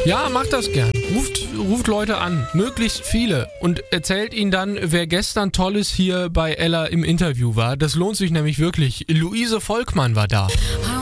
Ja, macht das gern. Ruft Leute an, möglichst viele, und erzählt ihnen dann, wer gestern Tolles hier bei Ella im Interview war. Das lohnt sich nämlich wirklich. Luise Volkmann war da.